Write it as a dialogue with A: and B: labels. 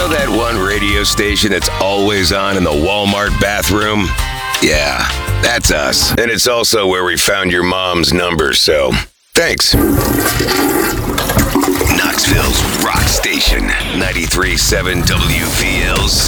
A: know that one radio station that's always on in the Walmart bathroom? Yeah, that's us. And it's also where we found your mom's number, so thanks. Knoxville's Rock Station, 93.7 WVLZ.